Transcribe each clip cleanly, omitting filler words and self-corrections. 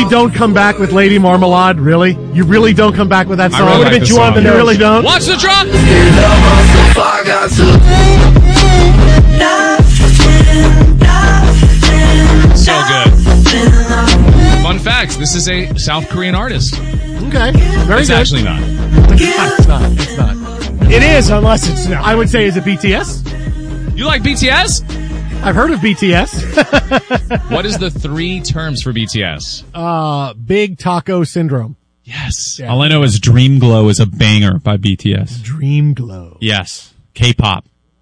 don't come back with Lady Marmalade? Really? You really don't come back with that song? I would have been you on the You really don't? Watch the drop. So good. Fun fact, this is a South Korean artist. Okay. Very It's good. actually not. It's not. It's not. It is, unless it's not. I would say, is it BTS? You like BTS? I've heard of BTS. What is the 3 terms for BTS? Big Taco Syndrome. Yes. Yeah. All I know is Dream Glow is a banger by BTS. Dream Glow. Yes. K-pop.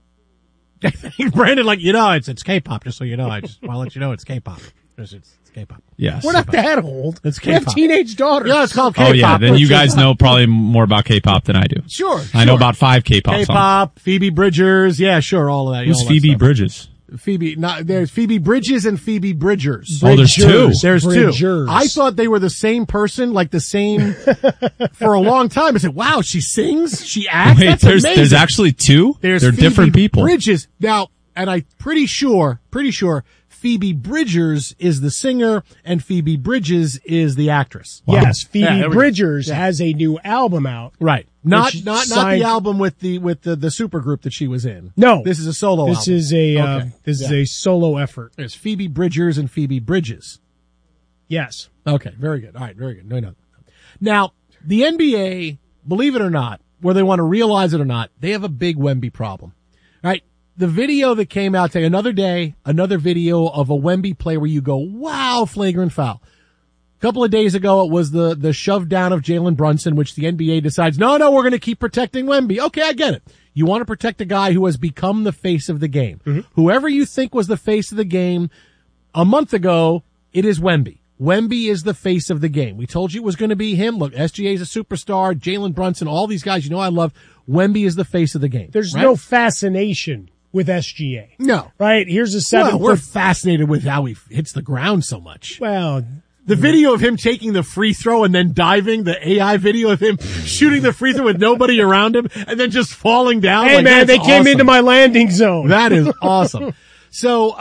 Brandon, it's K-pop, just so you know. I'll let you know it's K-pop. It's K-pop. Yes. We're not that old. It's We have K-pop. teenage daughters. Yeah, it's called K-pop. Oh, yeah. Then you guys know probably more about K-pop than I do. Sure. I know about 5 K-pop songs. K-pop, Phoebe Bridgers. Yeah, sure, all of that. Who's all that Phoebe stuff. Bridges? There's Phoebe Bridges and Phoebe Bridgers. Oh, there's 2. There's 2. Bridgers. I thought they were the same person, like the same, for a long time. I said, wow, she sings, she acts. Wait, That's there's amazing. actually 2? There's They're Phoebe different people. Bridges. Now, and I'm pretty sure Phoebe Bridgers is the singer and Phoebe Bridges is the actress. Yes, Phoebe Yeah, there we go. Bridgers Yeah. has a new album out. Right. Not Which the signed- album with the supergroup that she was in. No. This is a solo This album. is a Okay. this is a solo effort. There's Phoebe Bridgers and Phoebe Bridges. Yes. Okay, very good. All right, very good. No. Now, the NBA, believe it or not, whether they want to realize it or not, they have a big Wemby problem. All right. The video that came out today, another video of a Wemby play where you go, wow, flagrant foul. A couple of days ago, it was the shove down of Jalen Brunson, which the NBA decides, no, we're going to keep protecting Wemby. Okay, I get it. You want to protect a guy who has become the face of the game. Mm-hmm. Whoever you think was the face of the game a month ago, it is Wemby. Wemby is the face of the game. We told you it was going to be him. Look, SGA is a superstar. Jalen Brunson, all these guys, I love. Wemby is the face of the game. There's right? no fascination with SGA. No. Right? Here's a 7 We're foot. fascinated with how he hits the ground so much. Well, The video of him taking the free throw and then diving, the AI video of him shooting the free throw with nobody around him and then just falling down. hey like, man, that's they came awesome. into my landing zone. That is awesome. So,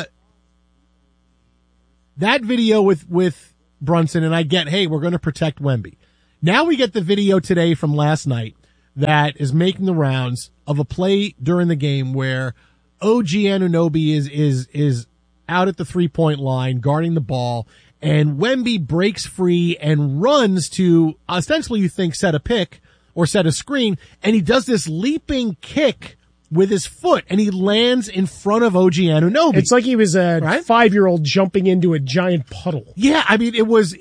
that video with Brunson, and I get, hey, we're going to protect Wemby. Now we get the video today from last night that is making the rounds of a play during the game where OG Anunoby is out at the 3-point line guarding the ball, and Wemby breaks free and runs to ostensibly you think set a pick or set a screen, and he does this leaping kick with his foot, and he lands in front of OG Anunoby. It's like he was a Right? 5-year-old jumping into a giant puddle. Yeah, I mean, it was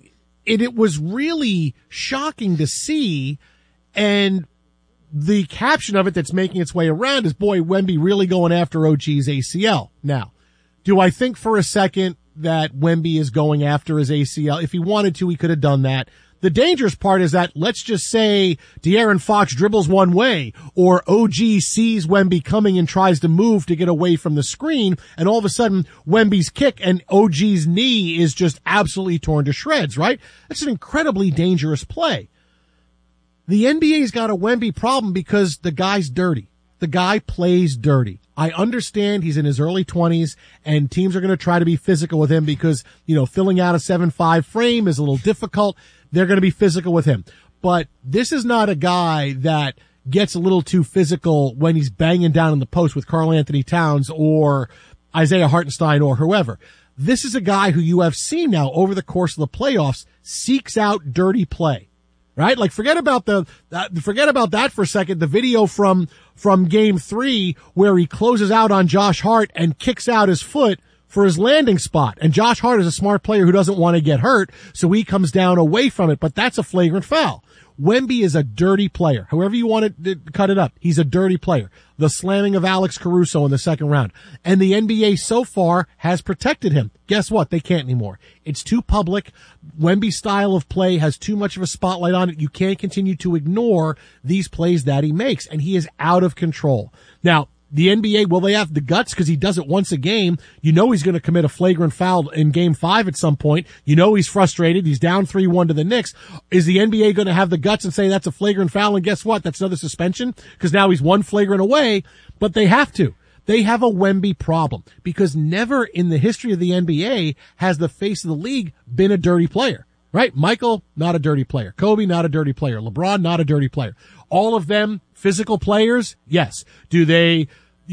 really shocking to see, and the caption of it that's making its way around is, boy, Wemby really going after OG's ACL. Now, do I think for a second that Wemby is going after his ACL? If he wanted to, he could have done that. The dangerous part is that, let's just say De'Aaron Fox dribbles one way, or OG sees Wemby coming and tries to move to get away from the screen, and all of a sudden Wemby's kick and OG's knee is just absolutely torn to shreds, right? That's an incredibly dangerous play. The NBA's got a Wemby problem because the guy's dirty. The guy plays dirty. I understand he's in his early 20s and teams are going to try to be physical with him because, filling out a 7'5" frame is a little difficult. They're going to be physical with him. But this is not a guy that gets a little too physical when he's banging down in the post with Karl Anthony Towns or Isaiah Hartenstein or whoever. This is a guy who you have seen now over the course of the playoffs seeks out dirty play. Right? Like forget about that for a second. The video from game 3 where he closes out on Josh Hart and kicks out his foot for his landing spot. And Josh Hart is a smart player who doesn't want to get hurt, so he comes down away from it, but that's a flagrant foul. Wemby is a dirty player. However you want to cut it up, he's a dirty player. The slamming of Alex Caruso in the second round. And the NBA so far has protected him. Guess what? They can't anymore. It's too public. Wemby's style of play has too much of a spotlight on it. You can't continue to ignore these plays that he makes, and he is out of control. Now, the NBA, will they have the guts because he does it once a game? He's going to commit a flagrant foul in game 5 at some point. He's frustrated. He's down 3-1 to the Knicks. Is the NBA going to have the guts and say that's a flagrant foul? And guess what? That's another suspension because now he's one flagrant away, but they have to. They have a Wemby problem because never in the history of the NBA has the face of the league been a dirty player, right? Michael, not a dirty player. Kobe, not a dirty player. LeBron, not a dirty player. All of them physical players. Yes. Do they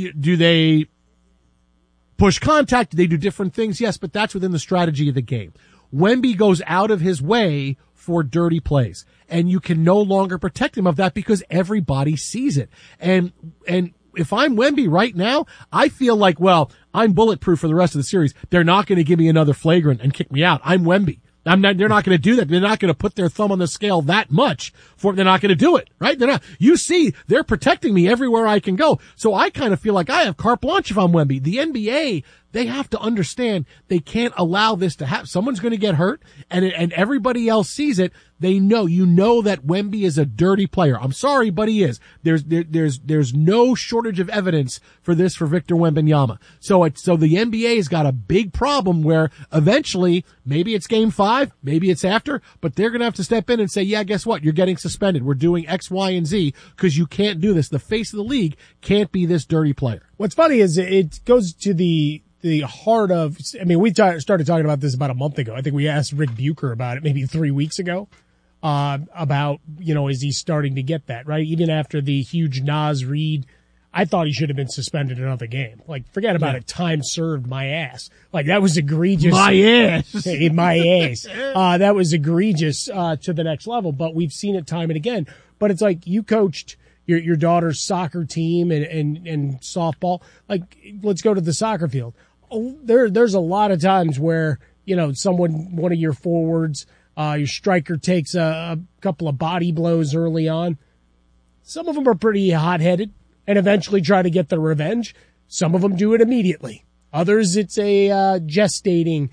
push contact? Do they do different things? Yes, but that's within the strategy of the game. Wemby goes out of his way for dirty plays, and you can no longer protect him of that because everybody sees it. And if I'm Wemby right now, I feel like, well, I'm bulletproof for the rest of the series. They're not going to give me another flagrant and kick me out. I'm Wemby. They're not going to do that. They're not going to put their thumb on the scale that much they're not going to do it, right? They're not. You see, they're protecting me everywhere I can go. So I kind of feel like I have carte blanche if I'm Wemby. The NBA, they have to understand they can't allow this to happen. Someone's going to get hurt and everybody else sees it. They know, that Wemby is a dirty player. I'm sorry, but he is. There's no shortage of evidence for this for Victor Wembanyama. So the NBA has got a big problem where eventually, maybe it's game 5, maybe it's after, but they're going to have to step in and say, yeah, guess what? You're getting suspended. We're doing X, Y, and Z because you can't do this. The face of the league can't be this dirty player. What's funny is it goes to the heart of, I mean, we started talking about this about a month ago. I think we asked Rick Bucher about it maybe 3 weeks ago. About, is he starting to get that, right? Even after the huge Naz Reid, I thought he should have been suspended another game. Like, forget about it. Time served, my ass. Like, that was egregious. My ass. My ass. That was egregious, to the next level, but we've seen it time and again. But it's like you coached your daughter's soccer team and softball. Like, let's go to the soccer field. There's a lot of times where, one of your forwards, your striker takes a couple of body blows early on. Some of them are pretty hot-headed and eventually try to get their revenge. Some of them do it immediately. Others, it's a gestating,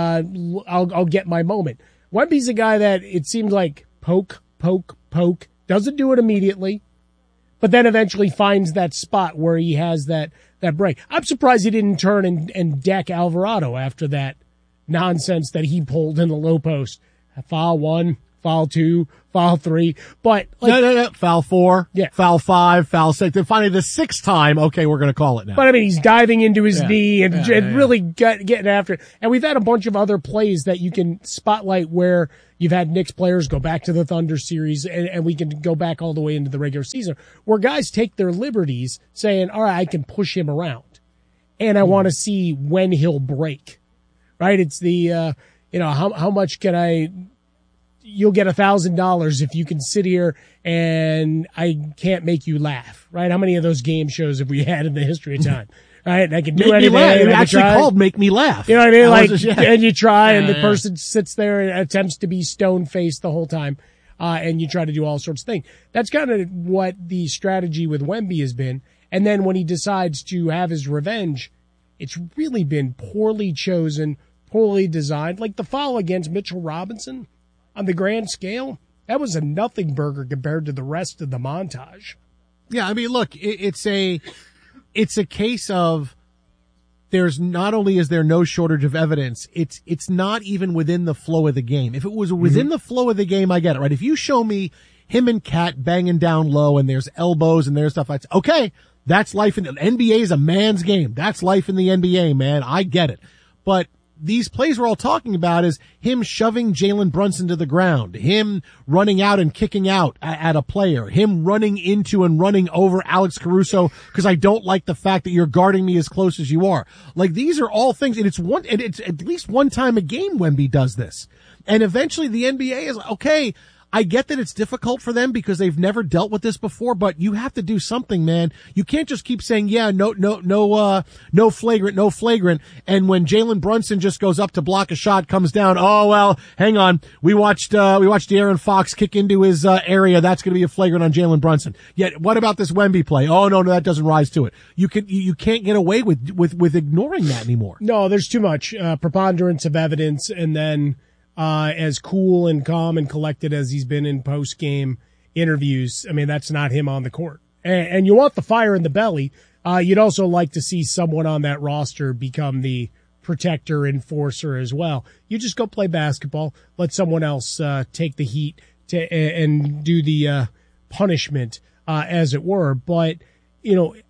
I'll get my moment. Wemby's a guy that it seems like poke, doesn't do it immediately, but then eventually finds that spot where he has that break. I'm surprised he didn't turn and deck Alvarado after that nonsense that he pulled in the low post. Foul 1, foul 2, foul 3, but no. Foul 4, yeah. Foul 5, foul 6. Then finally the 6th time, okay, we're going to call it now. But I mean, he's diving into his knee and really getting after it. And we've had a bunch of other plays that you can spotlight where you've had Knicks players go back to the Thunder series, and we can go back all the way into the regular season, where guys take their liberties saying, all right, I can push him around, and I want to see when he'll break, right? It's the, how much can you'll get $1,000 if you can sit here and I can't make you laugh, right? How many of those game shows have we had in the history of time? Right? And I can do anything. It actually called Make Me Laugh. You know what I mean? And you try and the person sits there and attempts to be stone-faced the whole time. And you try to do all sorts of things. That's kind of what the strategy with Wemby has been. And then when he decides to have his revenge, it's really been poorly chosen, poorly designed. Like the foul against Mitchell Robinson, on the grand scale, that was a nothing burger compared to the rest of the montage. Yeah, I mean, look, it's a case of there's not only is there no shortage of evidence, it's not even within the flow of the game. If it was within the flow of the game, I get it, right? If you show me him and Cat banging down low and there's elbows and there's stuff, okay, that's life in the NBA is a man's game. That's life in the NBA, man. I get it. But these plays we're all talking about is him shoving Jalen Brunson to the ground, him running out and kicking out at a player, him running into and running over Alex Caruso because I don't like the fact that you're guarding me as close as you are. Like these are all things, and it's at least one time a game Wemby does this. And eventually the NBA is like, okay, I get that it's difficult for them because they've never dealt with this before, but you have to do something, man. You can't just keep saying, yeah, no flagrant. And when Jalen Brunson just goes up to block a shot, comes down, oh, well, hang on. We watched De'Aaron Fox kick into his, area. That's going to be a flagrant on Jalen Brunson. Yet, what about this Wemby play? Oh, no, that doesn't rise to it. You can't get away with ignoring that anymore. No, there's too much, preponderance of evidence, and then, as cool and calm and collected as he's been in post-game interviews, I mean, that's not him on the court. And you want the fire in the belly. You'd also like to see someone on that roster become the protector, enforcer as well. You just go play basketball, let someone else take the heat and do the punishment, as it were. But,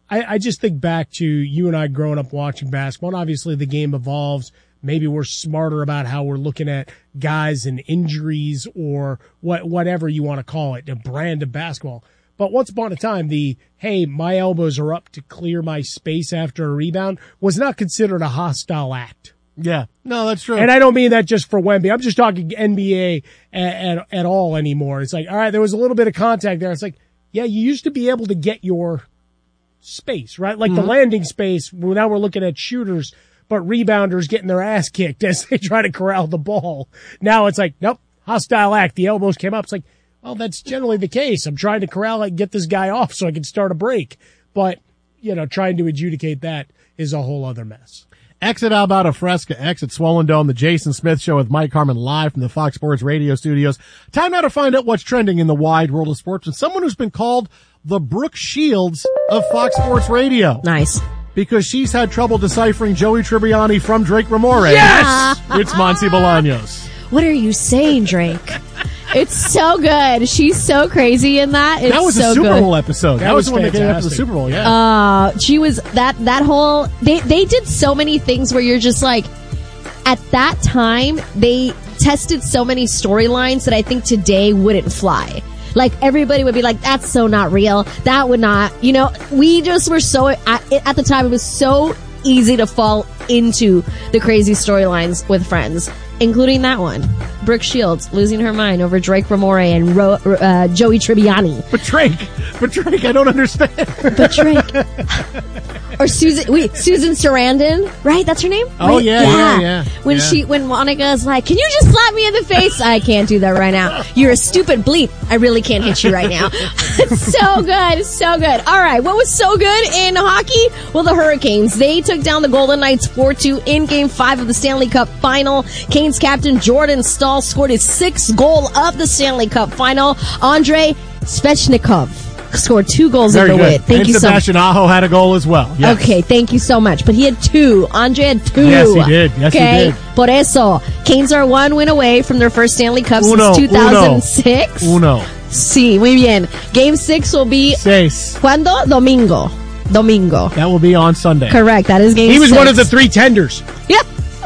I just think back to you and I growing up watching basketball, and obviously the game evolves. Maybe we're smarter about how we're looking at guys and injuries or whatever you want to call it, the brand of basketball. But once upon a time, hey, my elbows are up to clear my space after a rebound was not considered a hostile act. Yeah. No, that's true. And I don't mean that just for Wemby. I'm just talking NBA at all anymore. It's like, all right, there was a little bit of contact there. It's like, yeah, you used to be able to get your space, right? Like the landing space. Now we're looking at shooters, but rebounders getting their ass kicked as they try to corral the ball. Now it's like, nope, hostile act. The elbows came up. It's like, well, that's generally the case. I'm trying to corral it, get this guy off so I can start a break. But, trying to adjudicate that is a whole other mess. Exit Alberta Fresca, exit Swollen Dome, the Jason Smith Show with Mike Harmon live from the Fox Sports Radio studios. Time now to find out what's trending in the wide world of sports with someone who's been called the Brooke Shields of Fox Sports Radio. Nice. Because she's had trouble deciphering Joey Tribbiani from Drake Ramore. Yes! It's Monty Bolaños. What are you saying, Drake? It's so good. She's so crazy in that. It's that was so a Super good. Bowl episode. That was the one that came after the fantastic. Super Bowl, yeah. She was that whole they did so many things where you're just like, at that time they tested so many storylines that I think today wouldn't fly. Like everybody would be like, that's so not real. That would not, we just were so at the time it was so easy to fall into the crazy storylines with Friends, including that one. Brooke Shields losing her mind over Drake Ramore and Joey Tribbiani. But Drake, I don't understand. But Drake. Or Susan Sarandon, right? That's her name? Oh, right? yeah. When Monica's like, can you just slap me in the face? I can't do that right now. You're a stupid bleep. I really can't hit you right now. So good. So good. All right. What was so good in hockey? Well, the Hurricanes, they took down the Golden Knights 4-2 in Game 5 of the Stanley Cup Final. Canes captain Jordan Staal scored his 6th goal of the Stanley Cup Final. Andrei Svechnikov scored 2 goals in the win. Thank you so much. Sebastian Aho had a goal as well. Yes. Okay, thank you so much. But he had 2. Andre had 2. Yes, he did. Yes, he did. Por eso, Canes are 1 win away from their first Stanley Cup since 2006. Uno. Sí, muy bien. Game 6 will be... Seis. ¿Cuándo? Domingo. That will be on Sunday. Correct. That is game 6. He was one of the 3 tenders. Yeah.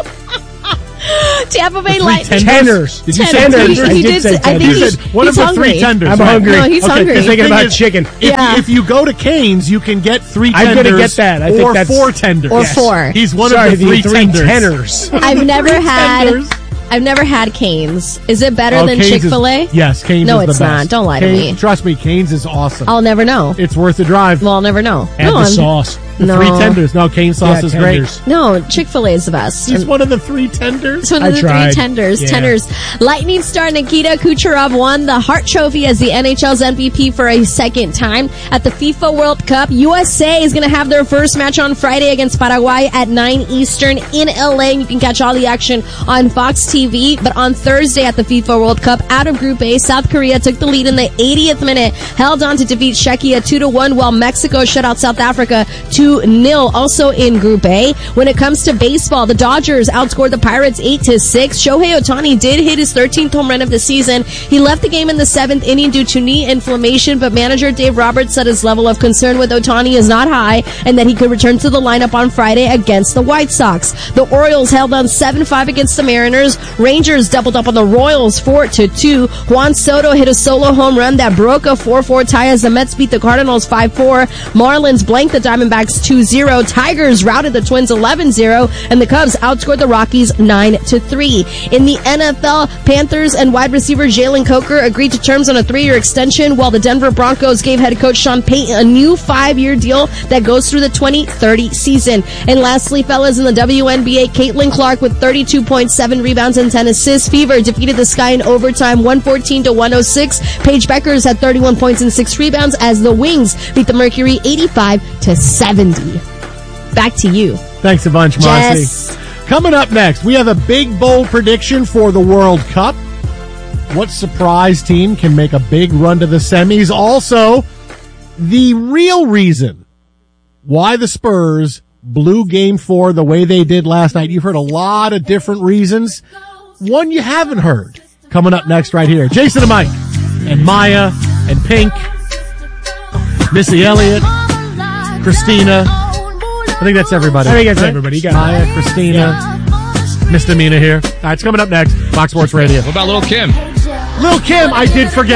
Tampa Bay Lightning. Tenders. Did you say tenders? tenders? I did say I think tenders. You said one of the hungry. 3 tenders. I'm right? hungry. No, he's hungry. He's thinking The about thing is, chicken. If you go to Canes, you can get 3 tenders. I'm going to get that. I think or that's 4 tenders. Or 4. He's one Sorry, of the 3 tenders. tenders. I've never had... Tenders. I've never had Canes. Is it better than Canes Chick-fil-A? Yes, Canes No, is the it's best. not. Don't lie to me. Trust me, Canes is awesome. I'll never know. It's worth the drive. Well, I'll never know. Add the sauce. The 3 tenders. No, Canes sauce is tenders. great. No, Chick-fil-A is the best. He's one of the 3 tenders. It's one of I the tried. 3 tenders. Yeah. Tenders. Lightning star Nikita Kucherov won the Hart Trophy as the NHL's MVP for a second time at the FIFA World Cup. USA is going to have their first match on Friday against Paraguay at 9 Eastern in LA. You can catch all the action on Fox TV. But on Thursday at the FIFA World Cup, out of Group A, South Korea took the lead in the 80th minute, held on to defeat Czechia 2-1, while Mexico shut out South Africa 2-0. Also in Group A, when it comes to baseball, the Dodgers outscored the Pirates 8-6. Shohei Ohtani did hit his 13th home run of the season. He left the game in the 7th inning due to knee inflammation, but manager Dave Roberts said his level of concern with Ohtani is not high and that he could return to the lineup on Friday against the White Sox. The Orioles held on 7-5 against the Mariners. Rangers doubled up on the Royals 4-2. Juan Soto hit a solo home run that broke a 4-4 tie as the Mets beat the Cardinals 5-4. Marlins blanked the Diamondbacks 2-0. Tigers routed the Twins 11-0, and the Cubs outscored the Rockies 9-3. In the NFL, Panthers and wide receiver Jalen Coker agreed to terms on a 3-year extension, while the Denver Broncos gave head coach Sean Payton a new 5-year deal that goes through the 2030 season. And lastly, fellas, in the WNBA, Caitlin Clark with 32.7 rebounds and 10 assists. Fever defeated the Sky in overtime 114-106. Paige Beckers had 31 points and 6 rebounds as the Wings beat the Mercury 85-70. Back to you. Thanks a bunch, Marcy. Jess. Coming up next, we have a big, bold prediction for the World Cup. What surprise team can make a big run to the semis? Also, the real reason why the Spurs blew Game 4 the way they did last night. You've heard a lot of different reasons. One you haven't heard. Coming up next right here. Jason and Mike and Maya and Pink, Missy Elliott. Christina. I think that's everybody. I think that's everybody. You got Maya, Christina, Misdemeanor here. All right, it's coming up next. Fox Sports Radio. What about Lil' Kim? Lil' Kim, I did forget.